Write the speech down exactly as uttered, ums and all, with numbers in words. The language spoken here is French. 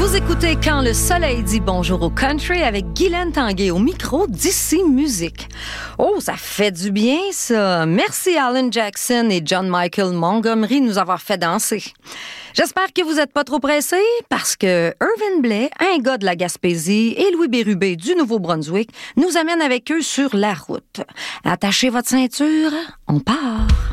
Vous écoutez Quand le soleil dit bonjour au country avec Guylaine Tanguay au micro d'Ici Musique. Oh, ça fait du bien, ça. Merci Alan Jackson et John Michael Montgomery de nous avoir fait danser. J'espère que vous n'êtes pas trop pressés parce que Irvin Blais, un gars de la Gaspésie, et Louis Bérubé du Nouveau-Brunswick nous amènent avec eux sur la route. Attachez votre ceinture, on part.